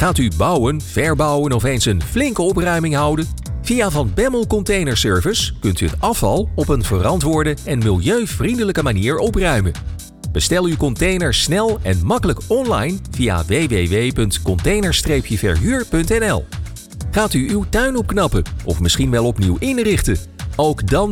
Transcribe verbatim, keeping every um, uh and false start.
Gaat u bouwen, verbouwen of eens een flinke opruiming houden? Via Van Bemmel Container Service kunt u het afval op een verantwoorde en milieuvriendelijke manier opruimen. Bestel uw container snel en makkelijk online via w w w punt container verhuur punt n l. Gaat u uw tuin opknappen of misschien wel opnieuw inrichten? Ook dan